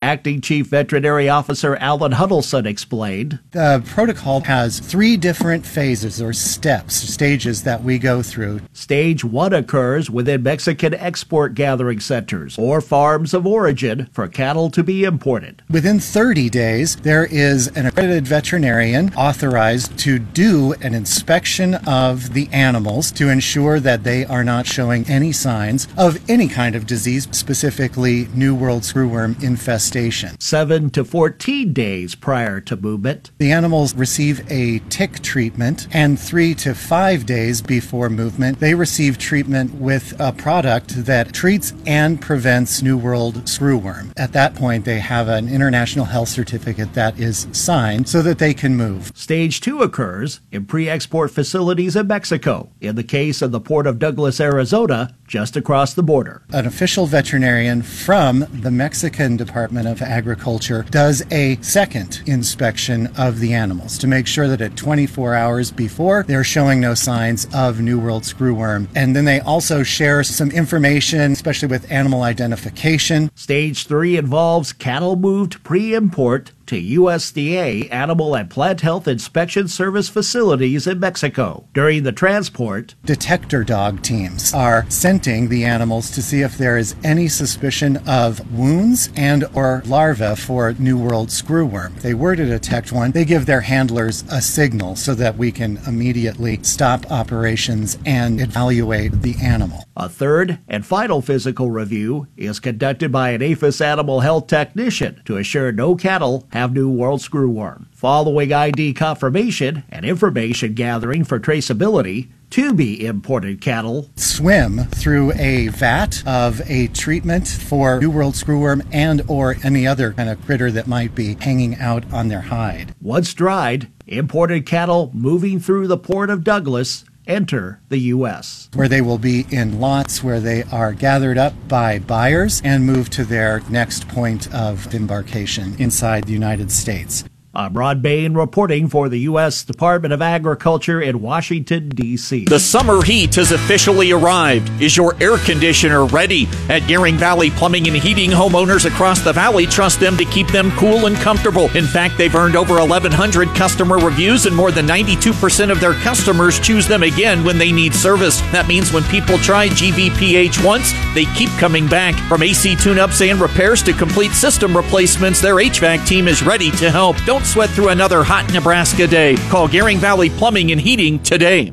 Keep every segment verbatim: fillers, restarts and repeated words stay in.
Acting Chief Veterinary Officer Alan Huddleston explained. The protocol has three different phases or steps, stages that we go through. Stage one occurs within Mexican export gathering centers or farms of origin for cattle to be imported. Within thirty days, there is an accredited veterinarian authorized to do an inspection of the animals to ensure that they are not showing any signs of any kind of disease, specifically New World screwworm infestation. seven to fourteen days prior to movement, the animals receive a tick treatment, and three to five days before movement, they receive treatment with a product that treats and prevents New World screwworm. At that point, they have an international health certificate that is signed so that they can move. Stage two occurs in pre-export facilities in Mexico, in the case of the Port of Douglas, Arizona, just across the border. An official veterinarian from the Mexican Department of Agriculture does a second inspection of the animals to make sure that at twenty-four hours before, they're showing no signs of New World screwworm. And then they also share some information, especially with animal identification. Stage three involves cattle moved pre-import to U S D A Animal and Plant Health Inspection Service facilities in Mexico. During the transport, detector dog teams are scenting the animals to see if there is any suspicion of wounds and or larvae for New World screwworm. If they were to detect one, they give their handlers a signal so that we can immediately stop operations and evaluate the animal. A third and final physical review is conducted by an APHIS animal health technician to assure no cattle have New World screwworm. Following I D confirmation and information gathering for traceability, to be imported cattle swim through a vat of a treatment for New World screwworm and or any other kind of critter that might be hanging out on their hide. Once dried, imported cattle moving through the Port of Douglas enter the U S, where they will be in lots where they are gathered up by buyers and moved to their next point of embarkation inside the United States. I'm Rod Bain reporting for the U S Department of Agriculture in Washington, D C The summer heat has officially arrived. Is your air conditioner ready? At Gearing Valley Plumbing and Heating, homeowners across the valley trust them to keep them cool and comfortable. In fact, they've earned over eleven hundred customer reviews, and more than ninety-two percent of their customers choose them again when they need service. That means when people try G V P H once, they keep coming back. From A C tune-ups and repairs to complete system replacements, their H V A C team is ready to help. Don't sweat through another hot Nebraska day. Call Gearing Valley Plumbing and Heating today.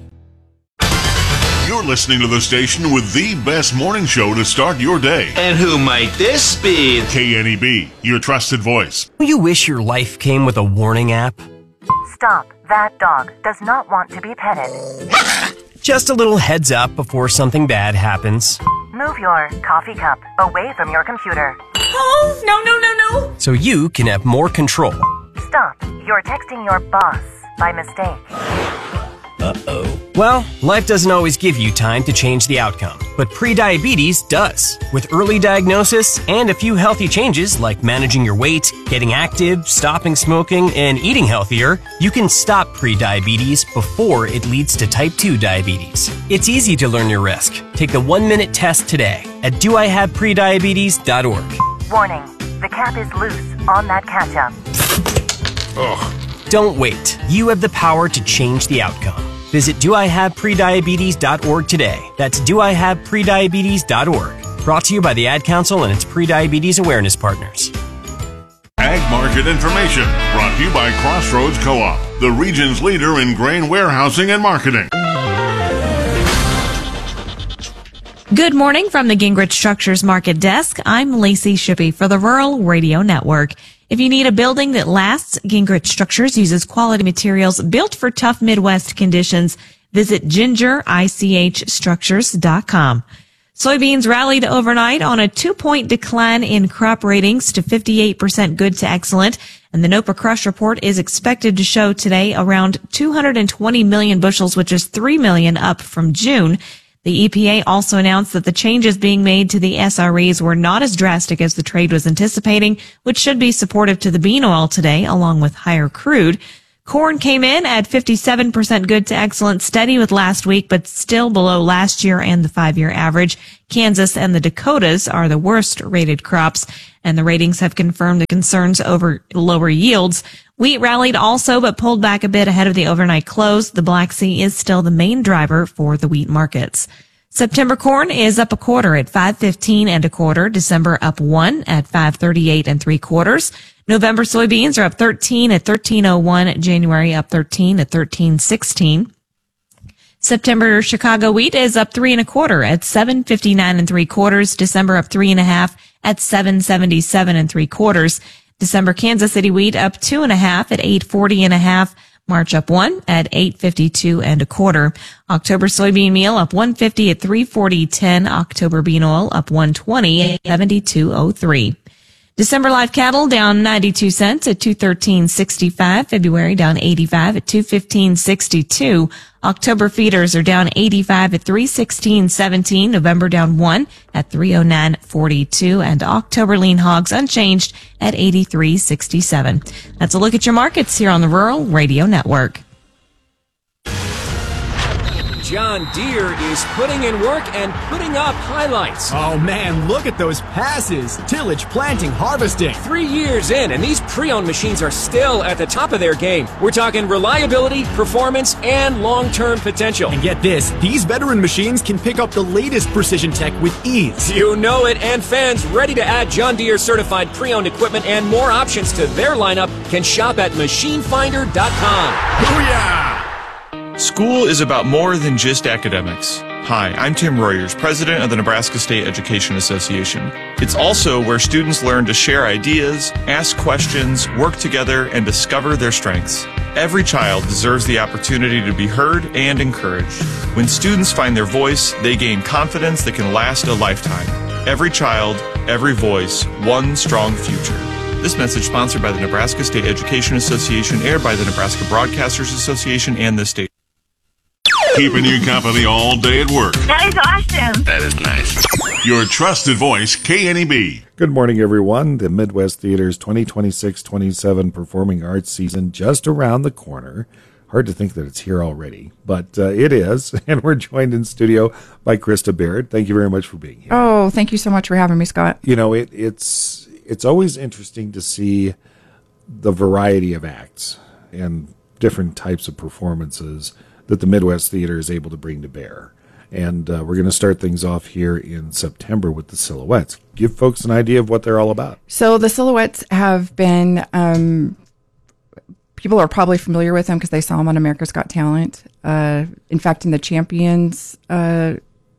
You're listening to the station with the best morning show to start your day. And who might this be? K N E B, your trusted voice. You wish your life came with a warning app? Stop. That dog does not want to be petted. Just a little heads up before something bad happens. Move your coffee cup away from your computer. Oh, no, no, no, no. So you can have more control. Stop. You're texting your boss by mistake. Uh-oh. Well, life doesn't always give you time to change the outcome, but prediabetes does. With early diagnosis and a few healthy changes like managing your weight, getting active, stopping smoking, and eating healthier, you can stop prediabetes before it leads to type two diabetes. It's easy to learn your risk. Take the one-minute test today at do I have prediabetes dot org. Warning. The cap is loose on that ketchup. Ugh. Don't wait. You have the power to change the outcome. Visit do I have prediabetes dot org today. That's do I have prediabetes dot org. Brought to you by the Ad Council and its Prediabetes Awareness Partners. Ag Market Information, brought to you by Crossroads Co-op, the region's leader in grain warehousing and marketing. Good morning from the Gingrich Structures Market Desk. I'm Lacey Shippey for the Rural Radio Network. If you need a building that lasts, Gingrich Structures uses quality materials built for tough Midwest conditions. Visit ginger ich structures dot com. Soybeans rallied overnight on a two-point decline in crop ratings to fifty-eight percent good to excellent, and the NOPA Crush report is expected to show today around two hundred twenty million bushels, which is three million up from June. The E P A also announced that the changes being made to the S R Es were not as drastic as the trade was anticipating, which should be supportive to the bean oil today, along with higher crude. Corn came in at fifty-seven percent good to excellent, steady with last week, but still below last year and the five-year average. Kansas and the Dakotas are the worst rated crops, and the ratings have confirmed the concerns over lower yields. Wheat rallied also, but pulled back a bit ahead of the overnight close. The Black Sea is still the main driver for the wheat markets. September corn is up a quarter at five fifteen and a quarter. December up one at five thirty-eight and three quarters. November soybeans are up thirteen at thirteen oh one. January up thirteen at thirteen sixteen. September Chicago wheat is up three and a quarter at seven fifty-nine and three quarters. December up three and a half at seven seventy-seven and three quarters. December Kansas City wheat up two and a half at eight forty and a half. March up one at eight fifty-two and a quarter. October soybean meal up one fifty at three forty ten. October bean oil up one twenty at seventy-two oh three. December live cattle down ninety-two cents at two thirteen sixty-five. February down eighty-five at two fifteen sixty-two. October feeders are down eighty-five at three sixteen seventeen. November down one at three oh nine forty-two. And October lean hogs unchanged at eighty-three sixty-seven. That's a look at your markets here on the Rural Radio Network. John Deere is putting in work and putting up highlights. Oh man, look at those passes. Tillage, planting, harvesting. Three years in, and these pre-owned machines are still at the top of their game. We're talking reliability, performance, and long-term potential. And get this, these veteran machines can pick up the latest precision tech with ease. You know it, and fans ready to add John Deere certified pre-owned equipment and more options to their lineup can shop at machine finder dot com. Booyah! School is about more than just academics. Hi, I'm Tim Royers, president of the Nebraska State Education Association. It's also where students learn to share ideas, ask questions, work together, and discover their strengths. Every child deserves the opportunity to be heard and encouraged. When students find their voice, they gain confidence that can last a lifetime. Every child, every voice, one strong future. This message sponsored by the Nebraska State Education Association, aired by the Nebraska Broadcasters Association and the state. Keeping you company all day at work. That is awesome. That is nice. Your trusted voice, K N E B. Good morning, everyone. The Midwest Theater's twenty twenty-six twenty-seven Performing Arts season just around the corner. Hard to think that it's here already, but uh, it is. And we're joined in studio by Krista Baird. Thank you very much for being here. Oh, thank you so much for having me, Scott. You know, it, it's it's always interesting to see the variety of acts and different types of performances that the Midwest Theater is able to bring to bear. And uh, we're going to start things off here in September with the Silhouettes. Give folks an idea of what they're all about. So the Silhouettes have been, um, people are probably familiar with them because they saw them on America's Got Talent. Uh, in fact, in the Champions uh,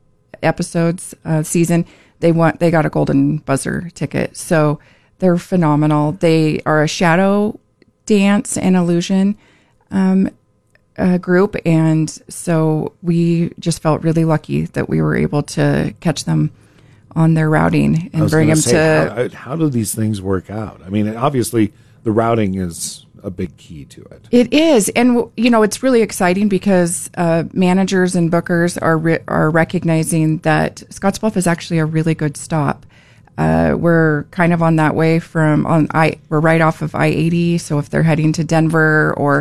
episodes uh, season, they want they got a Golden Buzzer ticket. So they're phenomenal. They are a shadow dance and illusion um Uh, group, and so we just felt really lucky that we were able to catch them on their routing and bring them say, to. How, how do these things work out? I mean, obviously, the routing is a big key to it. It is, and you know, it's really exciting because uh, managers and bookers are re- are recognizing that Scottsbluff is actually a really good stop. Uh, we're kind of on that way from on I. We're right off of I eighty, so if they're heading to Denver or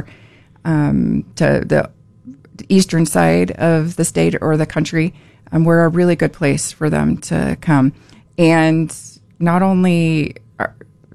Um, to the eastern side of the state or the country, um, we're a really good place for them to come. And not only are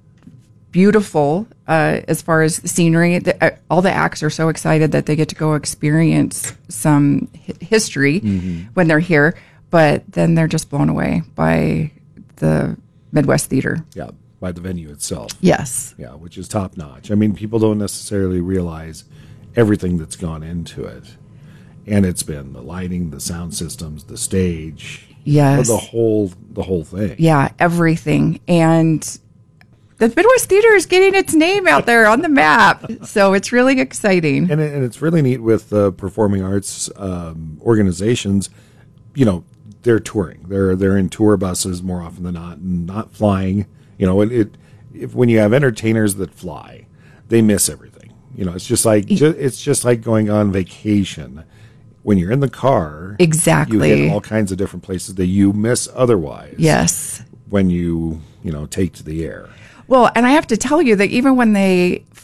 beautiful uh, as far as the scenery, the, uh, all the acts are so excited that they get to go experience some hi- history mm-hmm. when they're here, but then they're just blown away by the Midwest Theater. Yeah, by the venue itself. Yes. Yeah, which is top notch. I mean, people don't necessarily realize everything that's gone into it, and it's been the lighting, the sound systems, the stage, yes, the whole the whole thing. Yeah, everything. And the Midwest Theater is getting its name out there on the map, so it's really exciting. And, it, and it's really neat with the uh, performing arts um, organizations. You know, they're touring. They're they're in tour buses more often than not, and not flying. You know, it, it if when you have entertainers that fly, they miss everything. You know, it's just like ju- it's just like going on vacation. When you're in the car, exactly, you hit all kinds of different places that you miss otherwise. Yes, when you you know take to the air. Well, and I have to tell you that even when they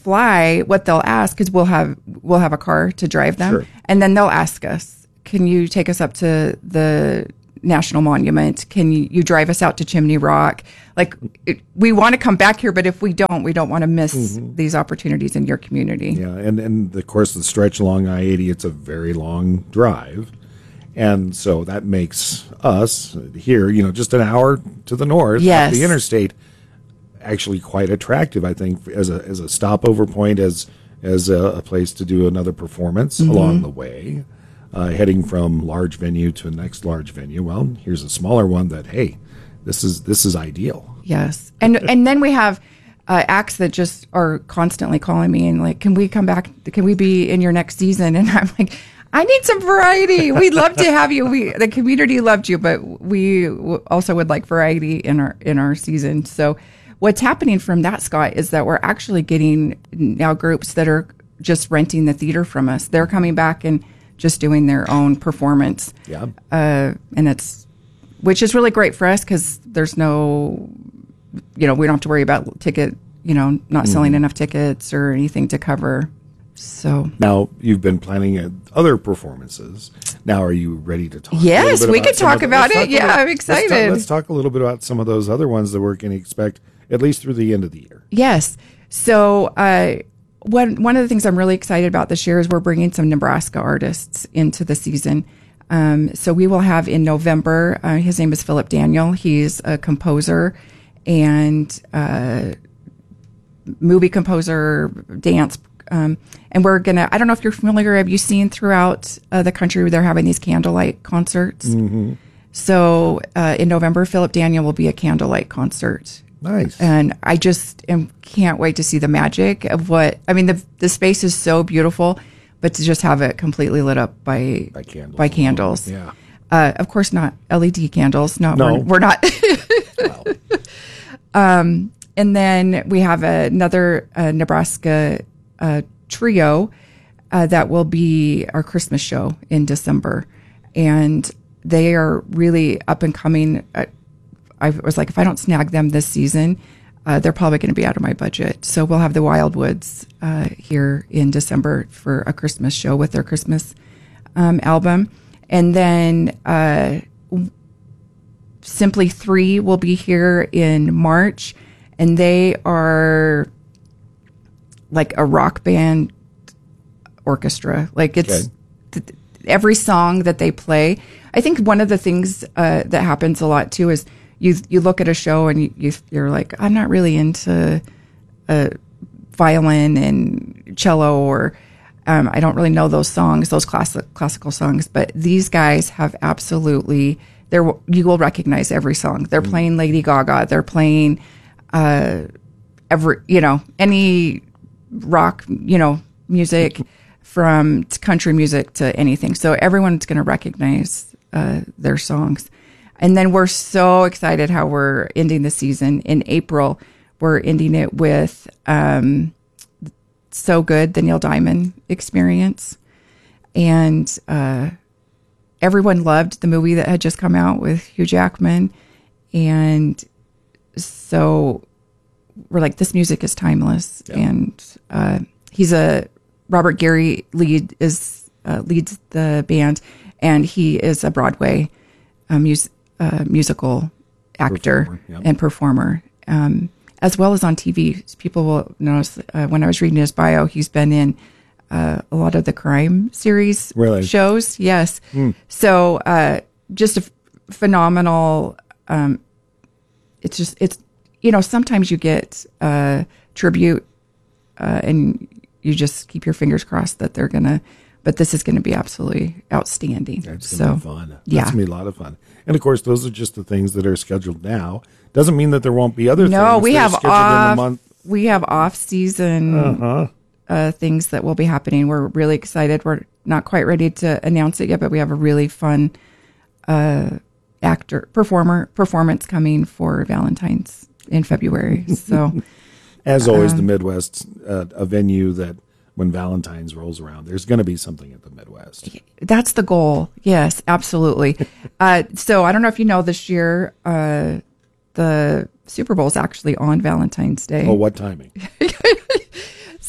fly, what they'll ask is we'll have we'll have a car to drive them, Sure. and then they'll ask us, "Can you take us up to the National Monument? Can you, you drive us out to Chimney Rock?" Like, it, we want to come back here, but if we don't, we don't want to miss Mm-hmm. these opportunities in your community. Yeah, and, and of course, the stretch along I eighty, it's a very long drive. And so that makes us here, you know, just an hour to the north Yes. off the interstate, actually quite attractive, I think, as a as a stopover point, as as a, a place to do another performance Mhm. along the way, uh, heading from large venue to next large venue. Well, here's a smaller one that, hey, this is this is ideal. Yes, and and then we have uh, acts that just are constantly calling me and like, "Can we come back? Can we be in your next season?" And I'm like, "I need some variety. We'd love to have you. We the community loved you, but we w- also would like variety in our in our season." So, what's happening from that, Scott, is that we're actually getting now groups that are just renting the theater from us. They're coming back and just doing their own performance. Yeah, uh, and it's which is really great for us because there's no, you know, we don't have to worry about ticket, you know, not selling Mhm. enough tickets or anything to cover. So now you've been planning uh, other performances. Now, are you ready to talk? a Yes, little bit we about could some of talk the- about let's it. talk a Yeah, little- I'm let's talk- excited. Let's talk a little bit about some of those other ones that we're going to expect at least through the end of the year. yes, so uh, one one of the things I'm really excited about this year is we're bringing some Nebraska artists into the season. Um, so we will have in November. Uh, his name is Philip Daniel. He's a composer and uh, movie composer, dance. Um, and we're gonna. I don't know if you're familiar. Have you seen throughout uh, the country where they're having these candlelight concerts? Mm-hmm. So uh, in November, Philip Daniel will be a candlelight concert. Nice. And I just am, can't wait to see the magic of what, I mean, the the space is so beautiful, but to just have it completely lit up by, by candles. By candles. Yeah. Uh, of course, not L E D candles. No, No. We're, we're not. um, and then we have another uh, Nebraska uh, trio uh, that will be our Christmas show in December. And they are really up and coming. Uh, I was like, if I don't snag them this season, uh, they're probably going to be out of my budget. So we'll have the Wildwoods uh, here in December for a Christmas show with their Christmas um, album. And then uh, Simply Three will be here in March. And they are like a rock band orchestra. Like it's th- every song that they play. I think one of the things uh, that happens a lot too is you you look at a show and you, you you're like, I'm not really into uh, violin and cello, or um, I don't really know those songs, those classic classical songs. But these guys have absolutely, they're you will recognize every song. They're mm. playing Lady Gaga. They're playing uh, every you know any rock you know music from country music to anything. So everyone's going to recognize uh, their songs. And then we're so excited how we're ending the season in April. We're ending it with um, So Good, the Neil Diamond Experience. And uh, everyone loved the movie that had just come out with Hugh Jackman. And so we're like, this music is timeless. Yeah. And uh, he's a, Robert Gary lead is uh, leads the band, and he is a Broadway uh, mus- uh, musical actor performer, yep. and performer, um, as well as on T V. People will notice uh, when I was reading his bio, he's been in uh, a lot of the crime series really? shows. Yes, mm. so uh, just a f- phenomenal. Um, it's just it's you know sometimes you get uh, tribute uh, and. You just keep your fingers crossed that they're gonna, but this is gonna be absolutely outstanding. It's so, gonna be fun. That's yeah, gonna be a lot of fun. And of course, those are just the things that are scheduled now. Doesn't mean that there won't be other. No, things we that have are scheduled off. in the month. We have off season uh-huh. uh, things that will be happening. We're really excited. We're not quite ready to announce it yet, but we have a really fun uh, actor performer performance coming for Valentine's in February. So. As always, um, the Midwest, uh, a venue that when Valentine's rolls around, there's going to be something at the Midwest. That's the goal. Yes, absolutely. uh, so I don't know if you know this year, uh, the Super Bowl is actually on Valentine's Day. Oh, what timing? So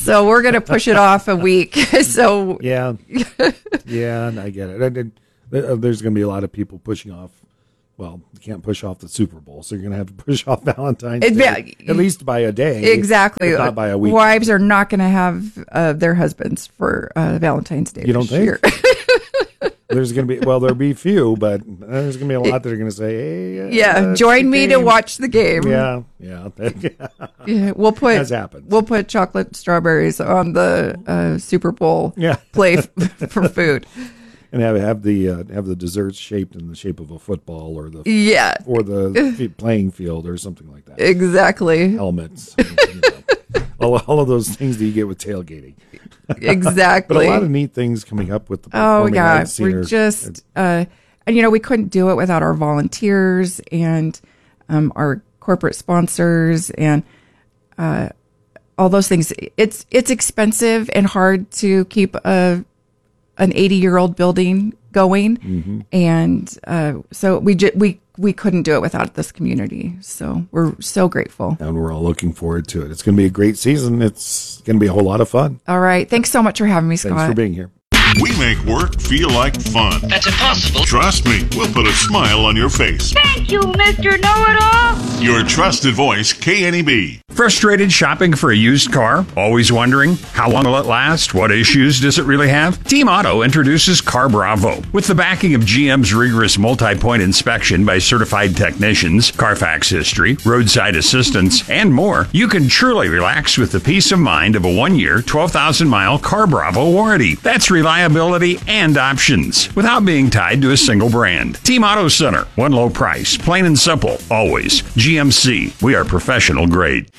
So we're going to push it off a week. So yeah, yeah, I get it. And, and there's going to be a lot of people pushing off. Well, you can't push off the Super Bowl, so you're going to have to push off Valentine's it, Day, at least by a day. Exactly. Not by a week. Wives are not going to have uh, their husbands for uh, Valentine's Day. You don't think? Year. There's going to be, well, there'll be few, but there's going to be a lot that are going to say, hey. Uh, yeah, join me to watch the game. Yeah, yeah. yeah we'll put, As happens. We'll put chocolate strawberries on the uh, Super Bowl yeah. play f- for food. And have have the uh, have the desserts shaped in the shape of a football or the yeah or the playing field or something like that. Exactly. Helmets, and, you know, all, all of those things that you get with tailgating. Exactly. But a lot of neat things coming up with the oh yeah, we're just uh, and you know we couldn't do it without our volunteers and um, our corporate sponsors and uh, all those things. It's it's expensive and hard to keep a an eighty-year-old building going, mm-hmm. and uh, so we ju- we we couldn't do it without this community. So we're so grateful, and we're all looking forward to it. It's going to be a great season. It's going to be a whole lot of fun. All right, thanks so much for having me, Scott. Thanks for being here. We make work feel like fun. That's impossible. Trust me, we'll put a smile on your face. Thank you, Mister Know-It-All. Your trusted voice, K N E B. Frustrated shopping for a used car? Always wondering, how long will it last? What issues does it really have? Team Auto introduces Car Bravo. With the backing of G M's rigorous multi-point inspection by certified technicians, Carfax history, roadside assistance, and more, you can truly relax with the peace of mind of a one-year, twelve thousand mile Car Bravo warranty. That's reliability and options without being tied to a single brand. Team Auto Center. One low price. Plain and simple. Always. G M C. We are professional grade.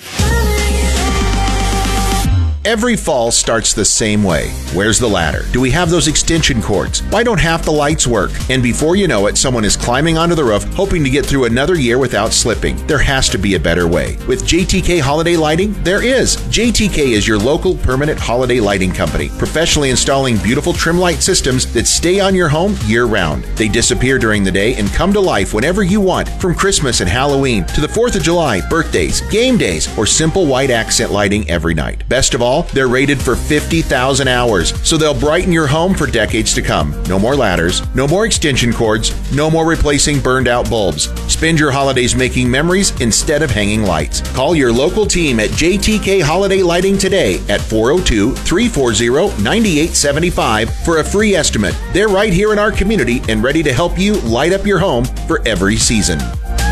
Every fall starts the same way. Where's the ladder? Do we have those extension cords? Why don't half the lights work? And before you know it, someone is climbing onto the roof, hoping to get through another year without slipping. There has to be a better way. With J T K Holiday Lighting, there is. J T K is your local permanent holiday lighting company, professionally installing beautiful trim light systems that stay on your home year-round. They disappear during the day and come to life whenever you want, from Christmas and Halloween to the fourth of July, birthdays, game days, or simple white accent lighting every night. Best of all, they're rated for fifty thousand hours, so they'll brighten your home for decades to come. No more ladders, no more extension cords, no more replacing burned out bulbs. Spend your holidays making memories instead of hanging lights. Call your local team at J T K Holiday Lighting today at four oh two, three four zero, nine eight seven five for a free estimate. They're right here in our community and ready to help you light up your home for every season.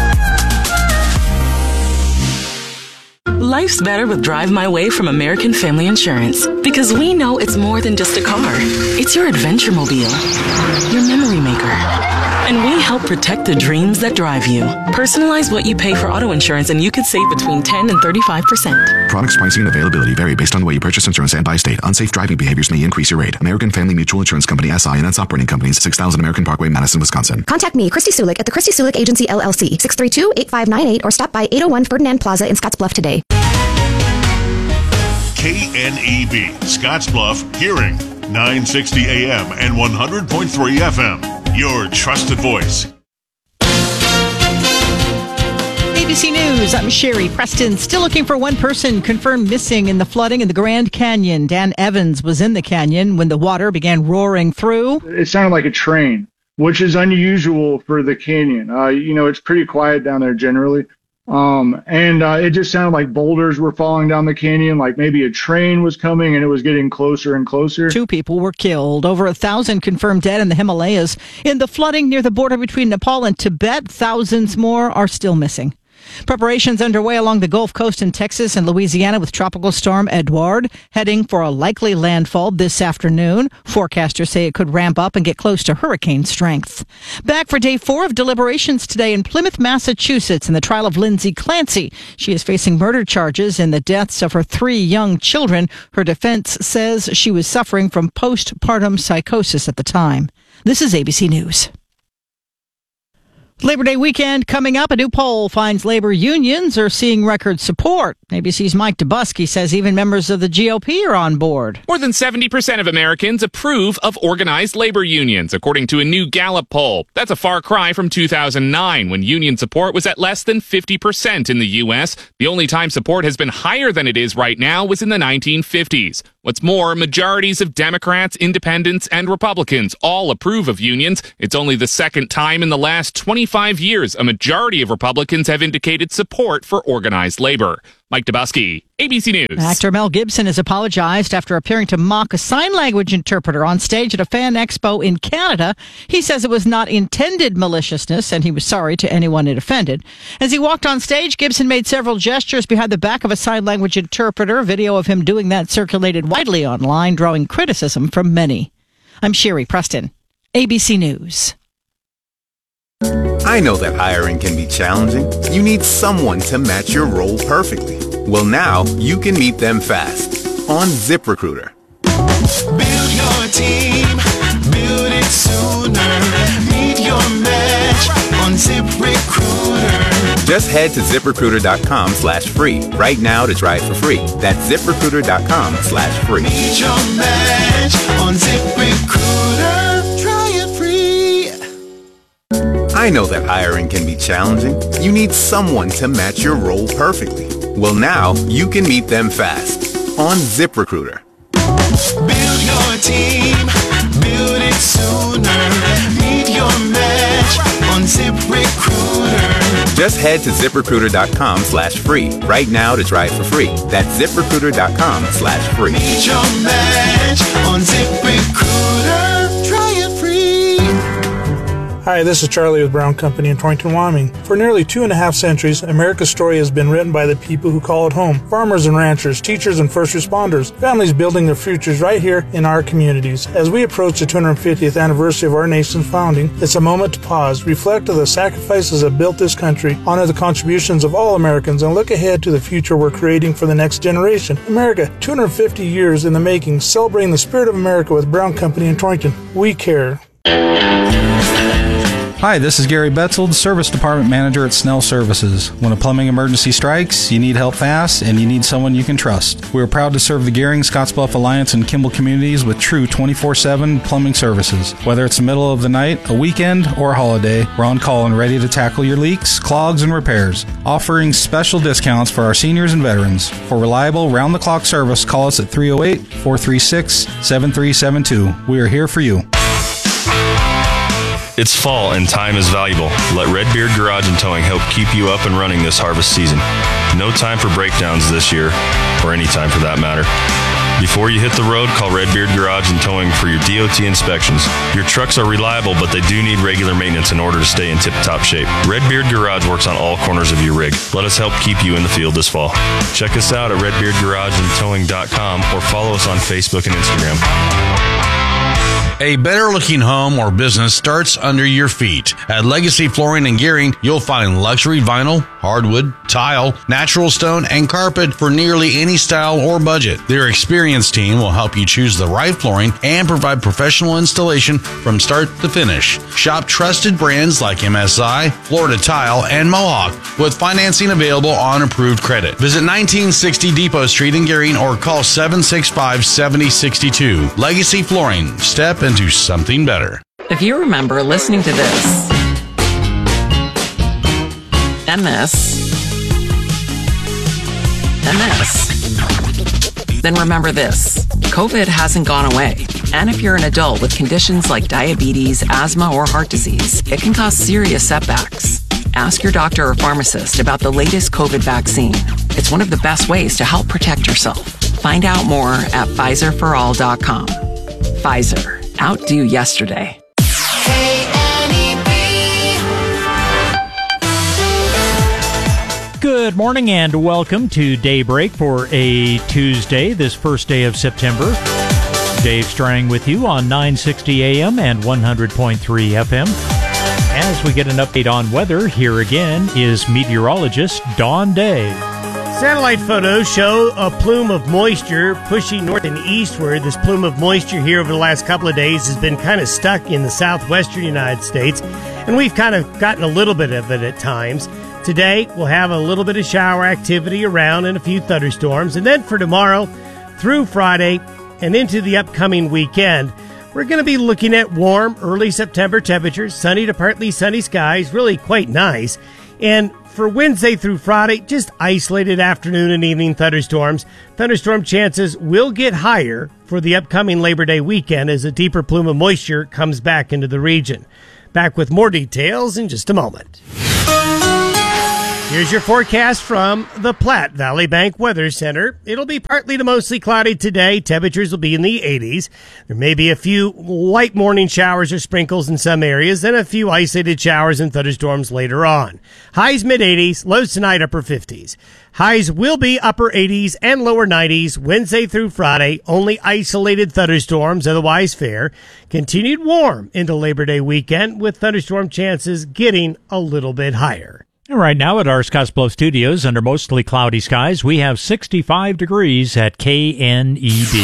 Life's better with Drive My Way from American Family Insurance, because we know it's more than just a car. It's your adventure mobile, your memory maker. And we help protect the dreams that drive you. Personalize what you pay for auto insurance and you could save between ten and thirty-five percent. Products, pricing, and availability vary based on the way you purchase insurance and by state. Unsafe driving behaviors may increase your rate. American Family Mutual Insurance Company, S I and its operating companies, six thousand American Parkway, Madison, Wisconsin. Contact me, Christy Sulik, at the Christy Sulik Agency, L L C, six three two, eight five nine eight, or stop by eight oh one Ferdinand Plaza in Scottsbluff today. K N E B, Scottsbluff, Hearing, nine sixty A M and one hundred point three F M. Your trusted voice. A B C News, I'm Sherry Preston. Still looking for one person confirmed missing in the flooding in the Grand Canyon. Dan Evans was in the canyon when the water began roaring through. It sounded like a train, which is unusual for the canyon. Uh, you know, it's pretty quiet down there generally. Um, and uh, it just sounded like boulders were falling down the canyon, like maybe a train was coming and it was getting closer and closer. Two people were killed. Over a thousand confirmed dead in the Himalayas. In the flooding near the border between Nepal and Tibet, thousands more are still missing. Preparations underway along the Gulf Coast in Texas and Louisiana with Tropical Storm Edouard heading for a likely landfall this afternoon. Forecasters say it could ramp up and get close to hurricane strength. Back for day four of deliberations today in Plymouth, Massachusetts in the trial of Lindsay Clancy. She is facing murder charges in the deaths of her three young children. Her defense says she was suffering from postpartum psychosis at the time. This is A B C News. Labor Day weekend coming up. A new poll finds labor unions are seeing record support. A B C's Mike Dubusky says even members of the G O P are on board. More than seventy percent of Americans approve of organized labor unions, according to a new Gallup poll. That's a far cry from two thousand nine, when union support was at less than fifty percent in the U S. The only time support has been higher than it is right now was in the nineteen fifties. What's more, majorities of Democrats, Independents, and Republicans all approve of unions. It's only the second time in the last twenty-five years a majority of Republicans have indicated support for organized labor. Mike Dubusky, A B C News. Actor Mel Gibson has apologized after appearing to mock a sign language interpreter on stage at a fan expo in Canada. He says it was not intended maliciousness, and he was sorry to anyone it offended. As he walked on stage, Gibson made several gestures behind the back of a sign language interpreter. Video of him doing that circulated widely online, drawing criticism from many. I'm Sherry Preston, A B C News. I know that hiring can be challenging. You need someone to match your role perfectly. Well, now you can meet them fast on ZipRecruiter. Build your team, build it sooner. Meet your match on ZipRecruiter. Just head to ZipRecruiter.com slash free right now to try it for free. That's ZipRecruiter.com slash free. Meet your match on ZipRecruiter. Try it free. I know that hiring can be challenging. You need someone to match your role perfectly. Well, now you can meet them fast on ZipRecruiter. Build your team, build it sooner. Meet your match on ZipRecruiter. Just head to ZipRecruiter.com slash free right now to try it for free. That's ZipRecruiter.com slash free. Meet your match on ZipRecruiter. Try it free. Hi, this is Charlie with Brown Company in Torrington, Wyoming. For nearly two and a half centuries, America's story has been written by the people who call it home. Farmers and ranchers, teachers and first responders, families building their futures right here in our communities. As we approach the two hundred fiftieth anniversary of our nation's founding, it's a moment to pause, reflect on the sacrifices that built this country, honor the contributions of all Americans, and look ahead to the future we're creating for the next generation. America, two hundred fifty years in the making, celebrating the spirit of America with Brown Company in Torrington. We care. Hi, this is Gary Betzold, Service Department Manager at Snell Services. When a plumbing emergency strikes, you need help fast, and you need someone you can trust. We are proud to serve the Gehring, Scottsbluff Alliance, and Kimball communities with true twenty-four seven plumbing services. Whether it's the middle of the night, a weekend, or a holiday, we're on call and ready to tackle your leaks, clogs, and repairs. Offering special discounts for our seniors and veterans. For reliable, round-the-clock service, call us at three oh eight, four three six, seven three seven two. We are here for you. It's fall and time is valuable. Let Redbeard Garage and Towing help keep you up and running this harvest season. No time for breakdowns this year, or any time for that matter. Before you hit the road, call Redbeard Garage and Towing for your D O T inspections. Your trucks are reliable, but they do need regular maintenance in order to stay in tip-top shape. Redbeard Garage works on all corners of your rig. Let us help keep you in the field this fall. Check us out at redbeard garage and towing dot com or follow us on Facebook and Instagram. A better-looking home or business starts under your feet. At Legacy Flooring and Gehring, you'll find luxury vinyl, hardwood, tile, natural stone, and carpet for nearly any style or budget. Their experienced team will help you choose the right flooring and provide professional installation from start to finish. Shop trusted brands like M S I, Florida Tile, and Mohawk with financing available on approved credit. Visit nineteen sixty Depot Street in Gehring or call seven six five, seven oh six two. Legacy Flooring. Step into something better. If you remember listening to this and this and this, then remember this. COVID hasn't gone away. And if you're an adult with conditions like diabetes, asthma, or heart disease, it can cause serious setbacks. Ask your doctor or pharmacist about the latest COVID vaccine. It's one of the best ways to help protect yourself. Find out more at Pfizer for all dot com. Pfizer. Outdo yesterday. Good morning and welcome to Daybreak for a Tuesday, this first day of September. Dave Strang with you on nine sixty A M and one hundred point three F M. As we get an update on weather, here again is meteorologist Dawn Day. Satellite photos show a plume of moisture pushing north and eastward. This plume of moisture here over the last couple of days has been kind of stuck in the southwestern United States. and we've kind of gotten a little bit of it at times. Today, we'll have a little bit of shower activity around and a few thunderstorms. And then for tomorrow through Friday and into the upcoming weekend, we're going to be looking at warm early September temperatures, sunny to partly sunny skies, really quite nice. And for Wednesday through Friday, just isolated afternoon and evening thunderstorms. Thunderstorm chances will get higher for the upcoming Labor Day weekend as a deeper plume of moisture comes back into the region. Back with more details in just a moment. Here's your forecast from the Platte Valley Bank Weather Center. It'll be partly to mostly cloudy today. Temperatures will be in the eighties. There may be a few light morning showers or sprinkles in some areas, then a few isolated showers and thunderstorms later on. Highs mid-eighties, lows tonight upper fifties. Highs will be upper eighties and lower nineties Wednesday through Friday. Only isolated thunderstorms, otherwise fair. Continued warm into Labor Day weekend with thunderstorm chances getting a little bit higher. And right now at our Scottsbluff studios, under mostly cloudy skies, we have sixty-five degrees at K N E D.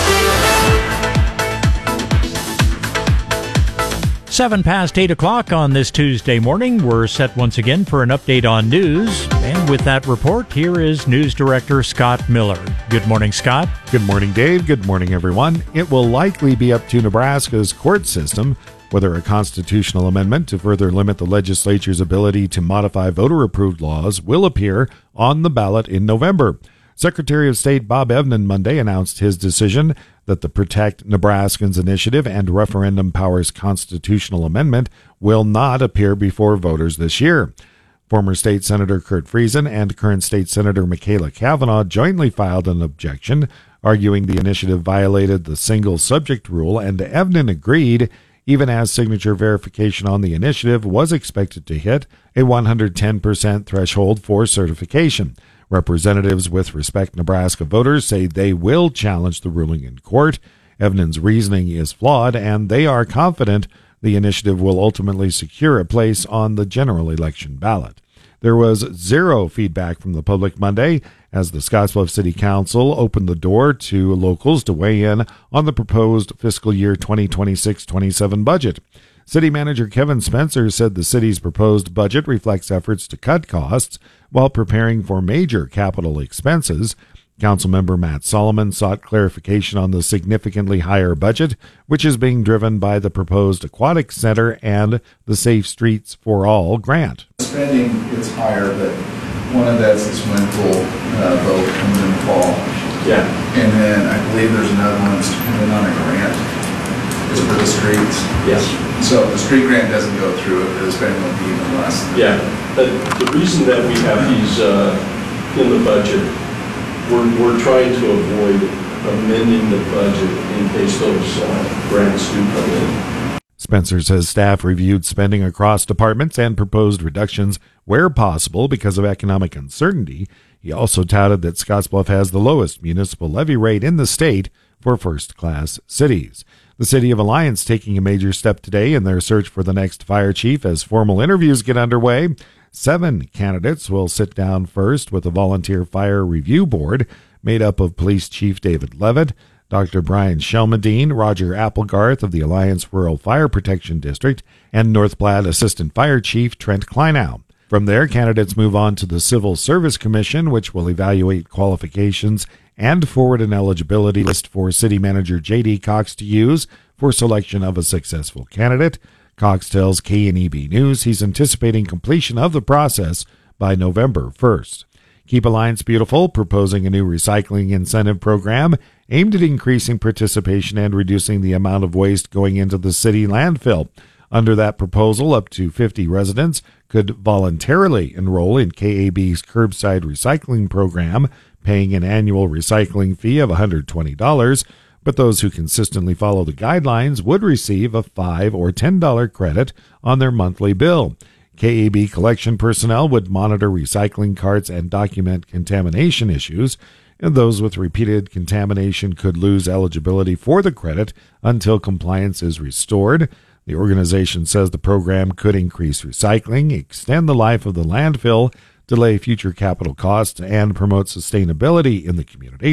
Seven past eight o'clock on this Tuesday morning. We're set once again for an update on news. And with that report, here is News Director Scott Miller. Good morning, Scott. Good morning, Dave. Good morning, everyone. It will likely be up to Nebraska's court system whether a constitutional amendment to further limit the legislature's ability to modify voter-approved laws will appear on the ballot in November. Secretary of State Bob Evnen Monday announced his decision that the Protect Nebraskans Initiative and Referendum Powers constitutional amendment will not appear before voters this year. Former State Senator Kurt Friesen and current State Senator Michaela Cavanaugh jointly filed an objection, arguing the initiative violated the single subject rule, and Evnen agreed, even as signature verification on the initiative was expected to hit a one hundred ten percent threshold for certification. Representatives with Respect Nebraska voters say they will challenge the ruling in court. Evnen's reasoning is flawed, and they are confident the initiative will ultimately secure a place on the general election ballot. There was zero feedback from the public Monday as the Scottsbluff City Council opened the door to locals to weigh in on the proposed fiscal year twenty twenty-six twenty-seven budget. City Manager Kevin Spencer said the city's proposed budget reflects efforts to cut costs while preparing for major capital expenses. Councilmember Matt Solomon sought clarification on the significantly higher budget, which is being driven by the proposed aquatic center and the Safe Streets for All grant. Spending is higher, but one of that's the swimming pool uh, boat coming in the fall. Yeah. And then I believe there's another one that's dependent on a grant. Is for the streets. Yes. So if the street grant doesn't go through, it, the spending will be even less. Yeah. The, the reason that we have these uh, in the budget, we're, we're trying to avoid amending the budget in case those uh, grants do come in. Spencer says staff reviewed spending across departments and proposed reductions where possible because of economic uncertainty. He also touted that Scottsbluff has the lowest municipal levy rate in the state for first-class cities. The City of Alliance taking a major step today in their search for the next fire chief as formal interviews get underway. Seven candidates will sit down first with a volunteer fire review board made up of Police Chief David Levitt, Doctor Brian Shelmadine, Roger Applegarth of the Alliance Rural Fire Protection District, and North Platte Assistant Fire Chief Trent Kleinow. From there, candidates move on to the Civil Service Commission, which will evaluate qualifications and forward an eligibility list for City Manager J D. Cox to use for selection of a successful candidate. Cox tells K N E B News he's anticipating completion of the process by November first. Keep Alliance Beautiful, proposing a new recycling incentive program aimed at increasing participation and reducing the amount of waste going into the city landfill. Under that proposal, up to fifty residents could voluntarily enroll in K A B's curbside recycling program, paying an annual recycling fee of one hundred twenty dollars, but those who consistently follow the guidelines would receive a five dollars or ten dollars credit on their monthly bill. K A B collection personnel would monitor recycling carts and document contamination issues, and those with repeated contamination could lose eligibility for the credit until compliance is restored. The organization says the program could increase recycling, extend the life of the landfill, delay future capital costs, and promote sustainability in the community.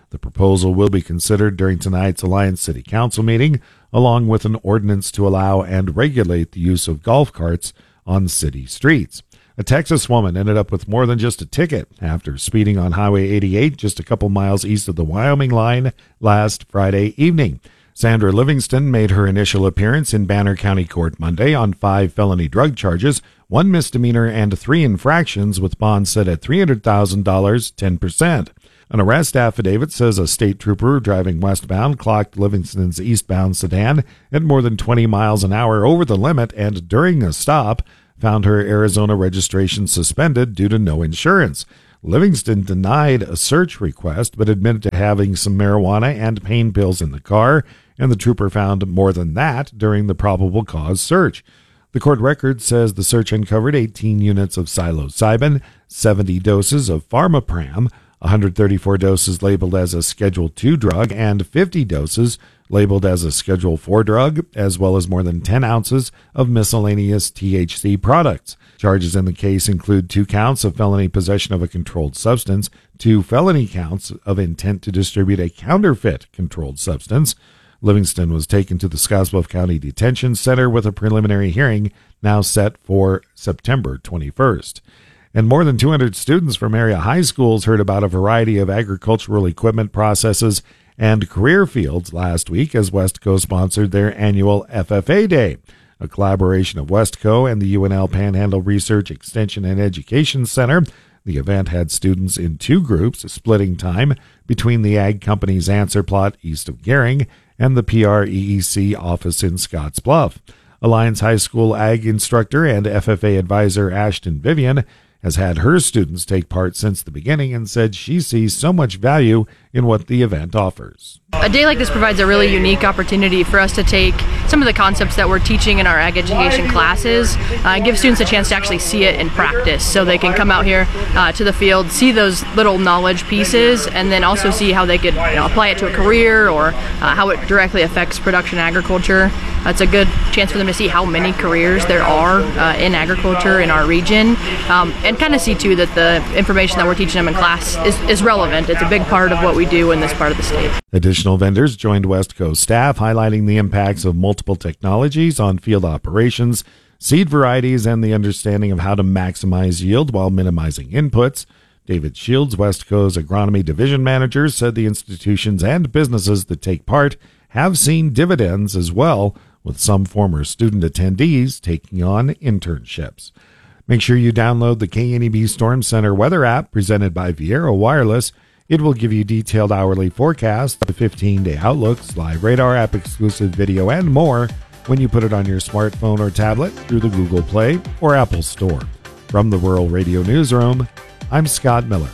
The proposal will be considered during tonight's Alliance City Council meeting, along with an ordinance to allow and regulate the use of golf carts on city streets. A Texas woman ended up with more than just a ticket after speeding on Highway eighty-eight just a couple miles east of the Wyoming line last Friday evening. Sandra Livingston made her initial appearance in Banner County Court Monday on five felony drug charges, one misdemeanor, and three infractions with bonds set at three hundred thousand dollars, ten percent. An arrest affidavit says a state trooper driving westbound clocked Livingston's eastbound sedan at more than twenty miles an hour over the limit and during a stop found her Arizona registration suspended due to no insurance. Livingston denied a search request but admitted to having some marijuana and pain pills in the car, and the trooper found more than that during the probable cause search. The court record says the search uncovered eighteen units of psilocybin, seventy doses of Pharmapram, one hundred thirty-four doses labeled as a Schedule two drug, and fifty doses labeled as a Schedule four drug, as well as more than ten ounces of miscellaneous T H C products. Charges in the case include two counts of felony possession of a controlled substance, two felony counts of intent to distribute a counterfeit controlled substance. Livingston was taken to the Scottsbluff County Detention Center with a preliminary hearing now set for September twenty-first. And more than two hundred students from area high schools heard about a variety of agricultural equipment processes and career fields last week as Westco sponsored their annual F F A Day, a collaboration of Westco and the U N L Panhandle Research, Extension, and Education Center. The event had students in two groups, splitting time between the ag company's answer plot east of Gering and the P R E E C office in Scottsbluff. Alliance High School ag instructor and F F A advisor Ashton Vivian has had her students take part since the beginning and said she sees so much value in what the event offers. A day like this provides a really unique opportunity for us to take some of the concepts that we're teaching in our ag education classes uh, and give students a chance to actually see it in practice, so they can come out here uh, to the field, see those little knowledge pieces, and then also see how they could you know, apply it to a career or uh, how it directly affects production agriculture. Uh, it's a good chance for them to see how many careers there are uh, in agriculture in our region, um, and kind of see too that the information that we're teaching them in class is, is relevant. It's a big part of what we do in this part of the state. Additional vendors joined Westco staff, highlighting the impacts of multiple technologies on field operations, seed varieties, and the understanding of how to maximize yield while minimizing inputs. David Shields, Westco's agronomy division manager, said the institutions and businesses that take part have seen dividends as well, with some former student attendees taking on internships. Make sure you download the K N E B Storm Center weather app presented by Viera Wireless. It will give you detailed hourly forecasts, the fifteen-day outlooks, live radar app exclusive video, and more when you put it on your smartphone or tablet through the Google Play or Apple Store. From the Rural Radio Newsroom, I'm Scott Miller.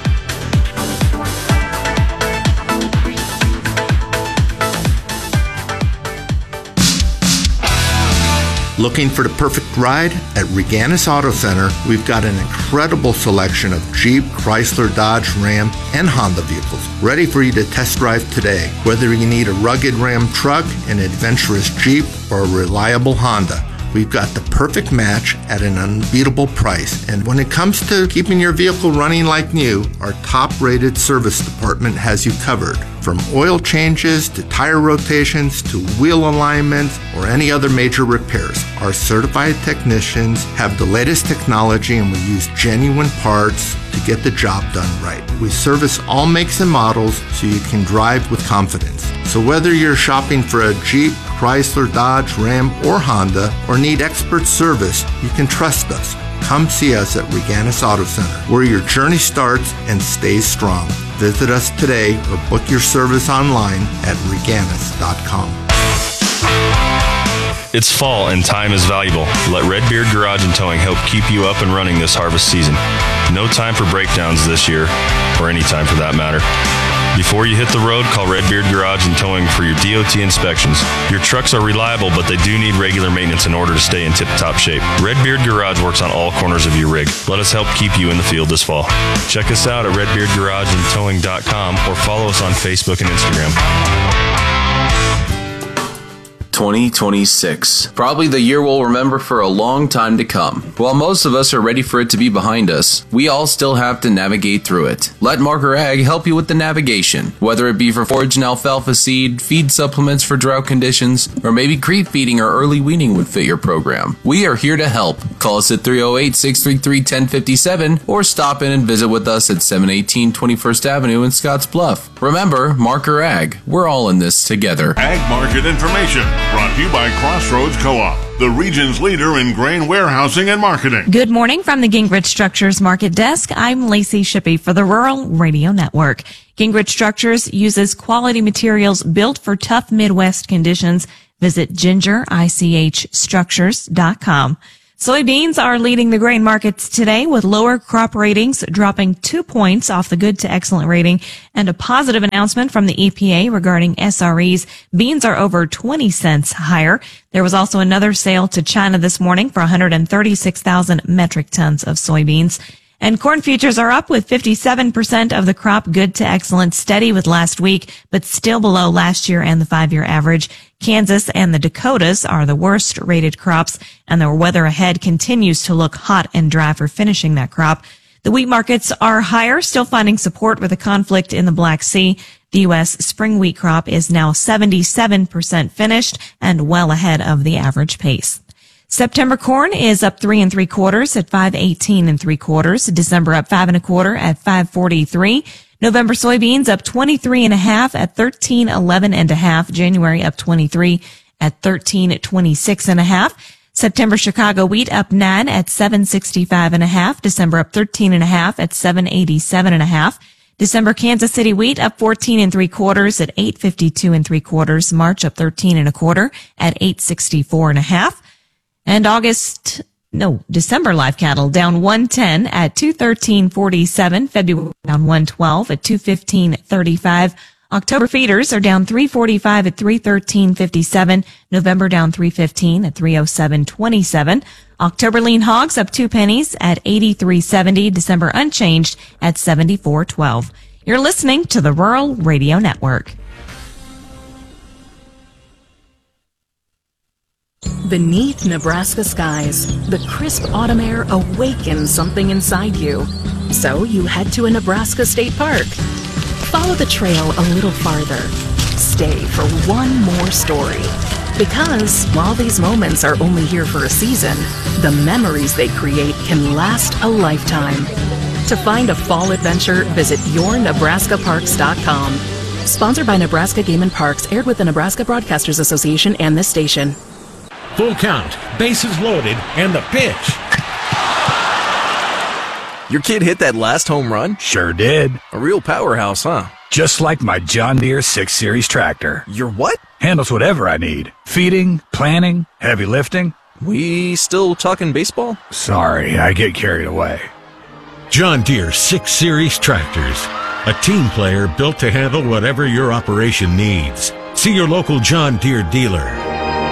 Looking for the perfect ride? At Reganis Auto Center, we've got an incredible selection of Jeep, Chrysler, Dodge, Ram, and Honda vehicles ready for you to test drive today. Whether you need a rugged Ram truck, an adventurous Jeep, or a reliable Honda, we've got the perfect match at an unbeatable price. And when it comes to keeping your vehicle running like new, our top-rated service department has you covered. From oil changes to tire rotations to wheel alignments or any other major repairs, our certified technicians have the latest technology and we use genuine parts to get the job done right. We service all makes and models so you can drive with confidence. So whether you're shopping for a Jeep, Chrysler, Dodge, Ram, or Honda, or need expert service, you can trust us. Come see us at Reganis Auto Center, where your journey starts and stays strong. Visit us today or book your service online at reganis dot com. It's fall and time is valuable. Let Redbeard Garage and Towing help keep you up and running this harvest season. No time for breakdowns this year, or any time for that matter. Before you hit the road, call Redbeard Garage and Towing for your D O T inspections. Your trucks are reliable, but they do need regular maintenance in order to stay in tip-top shape. Redbeard Garage works on all corners of your rig. Let us help keep you in the field this fall. Check us out at red beard garage and towing dot com or follow us on Facebook and Instagram. twenty twenty-six. Probably the year we'll remember for a long time to come. While most of us are ready for it to be behind us, we all still have to navigate through it. Let Marker Ag help you with the navigation. Whether it be for forage and alfalfa seed, feed supplements for drought conditions, or maybe creep feeding or early weaning would fit your program. We are here to help. Call us at three oh eight, six three three, one oh five seven or stop in and visit with us at seven eighteen twenty-first Avenue in Scotts Bluff. Remember, Marker Ag. We're all in this together. Ag market information brought to you by Crossroads Co-op, the region's leader in grain warehousing and marketing. Good morning from the Gingrich Structures Market Desk. I'm Lacey Shippey for the Rural Radio Network. Gingrich Structures uses quality materials built for tough Midwest conditions. Visit ginger ich structures dot com. Soybeans are leading the grain markets today with lower crop ratings dropping two points off the good to excellent rating and a positive announcement from the E P A regarding S R Es. Beans are over twenty cents higher. There was also another sale to China this morning for one hundred thirty-six thousand metric tons of soybeans. And corn futures are up with fifty-seven percent of the crop good to excellent, steady with last week, but still below last year and the five-year average. Kansas and the Dakotas are the worst rated crops, and the weather ahead continues to look hot and dry for finishing that crop. The wheat markets are higher, still finding support with the conflict in the Black Sea. The U S spring wheat crop is now seventy-seven percent finished and well ahead of the average pace. September corn is up three and three quarters at five eighteen and three quarters. December up five and a quarter at five forty-three. November soybeans up twenty-three and a half at thirteen eleven and a half. January up twenty-three at thirteen twenty-six and a half. September Chicago wheat up nine at seven sixty-five and a half. December up thirteen and a half at seven eighty-seven and a half. December Kansas City wheat up fourteen and three quarters at eight fifty-two and three quarters. March up thirteen and a quarter at eight sixty-four and a half. And August, no, December live cattle down one ten at two thirteen forty-seven. February down one twelve at two fifteen thirty-five. October feeders are down three forty-five at three thirteen fifty-seven. November down three fifteen at three oh seven twenty-seven. October lean hogs up two pennies at eighty-three seventy. December unchanged at seventy-four twelve. You're listening to the Rural Radio Network. Beneath Nebraska skies, the crisp autumn air awakens something inside you. So you head to a Nebraska state park. Follow the trail a little farther. Stay for one more story. Because while these moments are only here for a season, the memories they create can last a lifetime. To find a fall adventure, visit your nebraska parks dot com. Sponsored by Nebraska Game and Parks, aired with the Nebraska Broadcasters Association and this station. Full count, bases loaded, and the pitch. Your kid hit that last home run? Sure did. A real powerhouse, huh? Just like my John Deere six series tractor. Your what? Handles whatever I need. Feeding, planting, heavy lifting. We still talking baseball? Sorry, I get carried away. John Deere six series tractors. A team player built to handle whatever your operation needs. See your local John Deere dealer.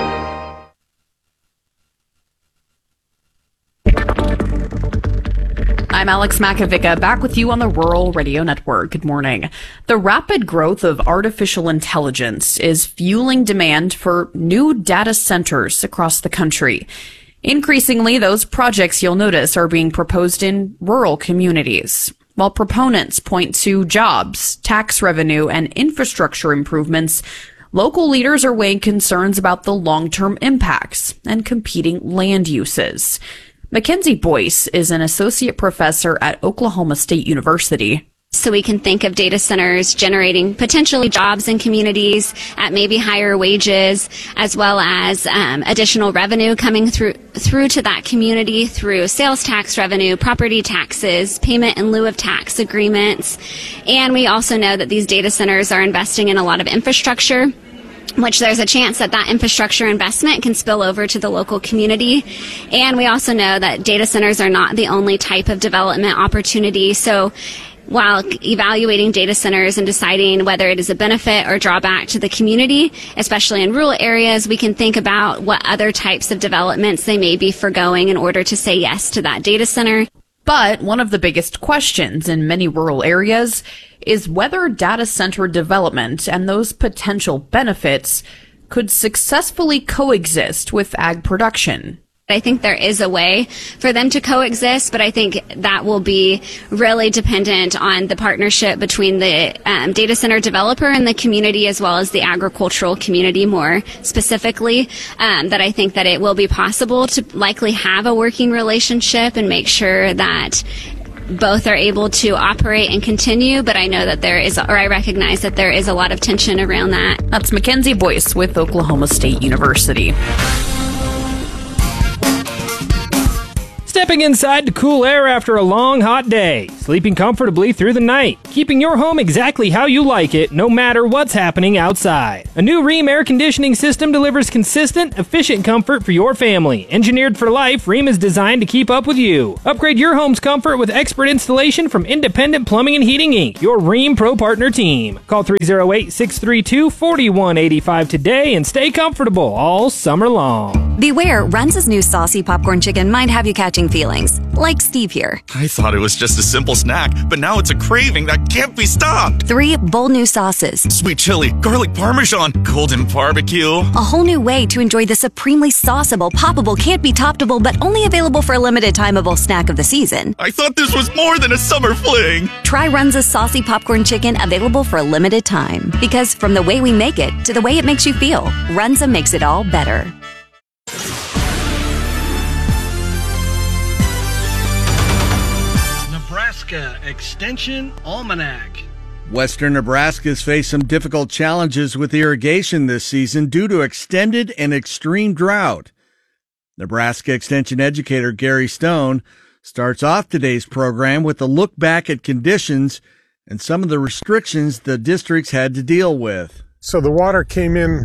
I'm Alex Makovica, back with you on the Rural Radio Network. Good morning. The rapid growth of artificial intelligence is fueling demand for new data centers across the country. Increasingly, those projects, you'll notice, are being proposed in rural communities. While proponents point to jobs, tax revenue, and infrastructure improvements, local leaders are weighing concerns about the long-term impacts and competing land uses. Mackenzie Boyce is an associate professor at Oklahoma State University. So we can think of data centers generating potentially jobs in communities at maybe higher wages, as well as um, additional revenue coming through through to that community through sales tax revenue, property taxes, payment in lieu of tax agreements. And we also know that these data centers are investing in a lot of infrastructure, which there's a chance that that infrastructure investment can spill over to the local community. And we also know that data centers are not the only type of development opportunity. So while evaluating data centers and deciding whether it is a benefit or drawback to the community, especially in rural areas, we can think about what other types of developments they may be forgoing in order to say yes to that data center. But one of the biggest questions in many rural areas is whether data center development and those potential benefits could successfully coexist with ag production. I think there is a way for them to coexist, but I think that will be really dependent on the partnership between the um, data center developer and the community, as well as the agricultural community more specifically, um, that I think that it will be possible to likely have a working relationship and make sure that both are able to operate and continue, but I know that there is, or I recognize that there is a lot of tension around that. That's Mackenzie Boyce with Oklahoma State University. Stepping inside to cool air after a long, hot day. Sleeping comfortably through the night. Keeping your home exactly how you like it, no matter what's happening outside. A new Rheem air conditioning system delivers consistent, efficient comfort for your family. Engineered for life, Rheem is designed to keep up with you. Upgrade your home's comfort with expert installation from Independent Plumbing and Heating Incorporated, your Rheem Pro Partner team. Call three oh eight, six three two, four one eight five today and stay comfortable all summer long. Beware, Runza's new saucy popcorn chicken might have you catching feelings, like Steve here. I thought it was just a simple snack, but now it's a craving that can't be stopped. Three bold new sauces. Sweet chili, garlic parmesan, golden barbecue. A whole new way to enjoy the supremely sauceable, poppable, can't be toppable, but only available for a limited timeable snack of the season. I thought this was more than a summer fling. Try Runza's saucy popcorn chicken, available for a limited time. Because from the way we make it to the way it makes you feel, Runza makes it all better. Nebraska Extension Almanac. Western Nebraska's faced some difficult challenges with irrigation this season due to extended and extreme drought. Nebraska Extension educator Gary Stone starts off today's program with a look back at conditions and some of the restrictions the districts had to deal with. So the water came in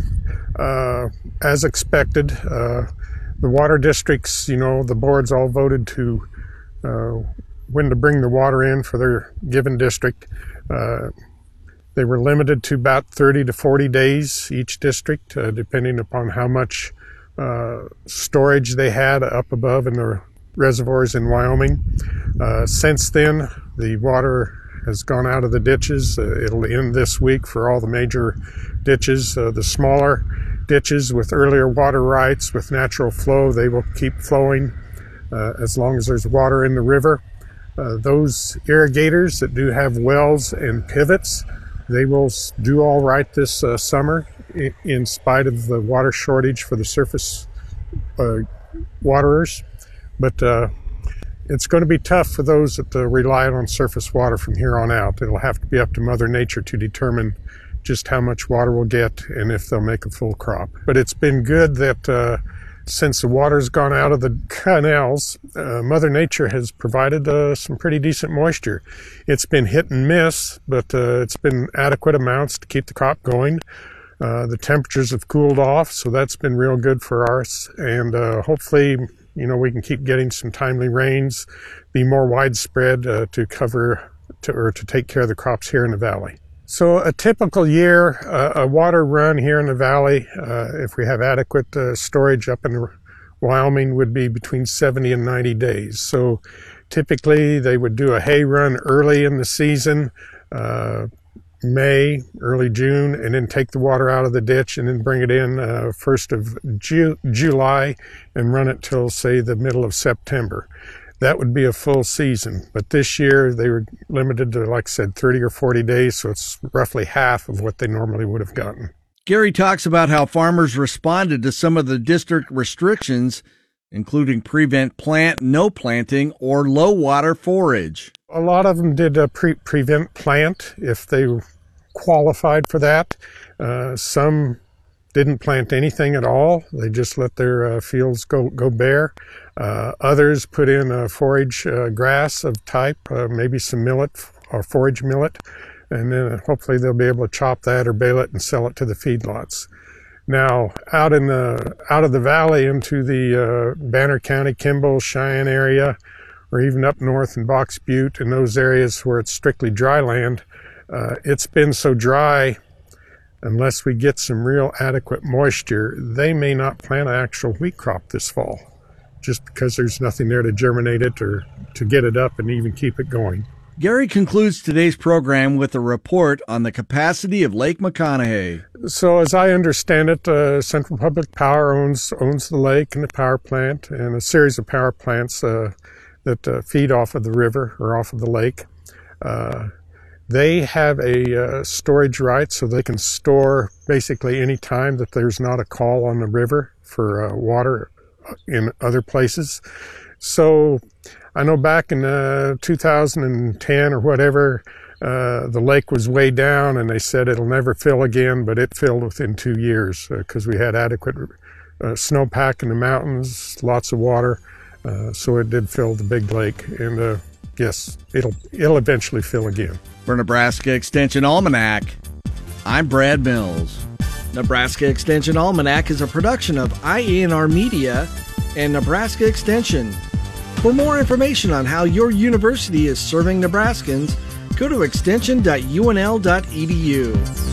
uh, as expected. Uh, the water districts, you know, the boards all voted to uh, when to bring the water in for their given district. Uh, they were limited to about thirty to forty days each district, uh, depending upon how much uh, storage they had up above in the reservoirs in Wyoming. Uh, since then, the water has gone out of the ditches. Uh, it'll end this week for all the major ditches. Uh, the smaller ditches with earlier water rights with natural flow, they will keep flowing uh, as long as there's water in the river. Uh, those irrigators that do have wells and pivots, they will do all right this uh, summer in, in spite of the water shortage for the surface uh, waterers. But uh, it's going to be tough for those that uh, rely on surface water from here on out. It'll have to be up to Mother Nature to determine just how much water we'll get and if they'll make a full crop. But it's been good that uh, since the water's gone out of the canals, uh, Mother Nature has provided uh, some pretty decent moisture. It's been hit and miss, but uh, it's been adequate amounts to keep the crop going. Uh, the temperatures have cooled off, so that's been real good for us. And uh, hopefully, you know, we can keep getting some timely rains, be more widespread uh, to cover to, or to take care of the crops here in the valley. So a typical year, uh, a water run here in the valley, uh, if we have adequate uh, storage up in Wyoming, would be between seventy and ninety days. So typically they would do a hay run early in the season, uh, May, early June, and then take the water out of the ditch and then bring it in uh, first of Ju- July and run it till, say, the middle of September. That would be a full season. But this year they were limited to, like I said, thirty or forty days, so it's roughly half of what they normally would have gotten. Gary talks about how farmers responded to some of the district restrictions, including prevent plant, no planting, or low water forage. A lot of them did uh, pre- prevent plant if they qualified for that. Uh, some didn't plant anything at all. They just let their uh, fields go, go bare. Uh, others put in a forage uh, grass of type, uh, maybe some millet or forage millet, and then hopefully they'll be able to chop that or bale it and sell it to the feedlots. Now, out in the out of the valley into the uh, Banner County, Kimball, Cheyenne area, or even up north in Box Butte, in those areas where it's strictly dry land, uh, it's been so dry, unless we get some real adequate moisture, they may not plant an actual wheat crop this fall, just because there's nothing there to germinate it or to get it up and even keep it going. Gary concludes today's program with a report on the capacity of Lake McConaughey. So as I understand it, uh, Central Public Power owns owns the lake and the power plant and a series of power plants uh, that uh, feed off of the river or off of the lake. Uh, they have a uh, storage right, so they can store basically any time that there's not a call on the river for uh, water in other places. So I know back in uh, two thousand ten or whatever, uh, the lake was way down and they said it'll never fill again, but it filled within two years because uh, we had adequate uh, snowpack in the mountains, lots of water, uh, so it did fill the big lake. And uh, yes, it'll it'll eventually fill again. For Nebraska Extension Almanac, I'm Brad Mills. Nebraska Extension Almanac is a production of I E N R Media and Nebraska Extension. For more information on how your university is serving Nebraskans, go to extension dot U N L dot E D U.